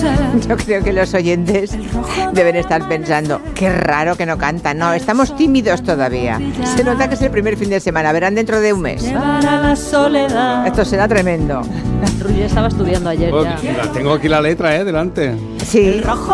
Yo creo que los oyentes deben estar pensando, qué raro que no cantan. No, estamos tímidos todavía. Se nota que es el primer fin de semana, verán dentro de un mes. Esto será tremendo. Ruy estaba estudiando ayer ya. Tengo aquí la letra, delante. Sí. El rojo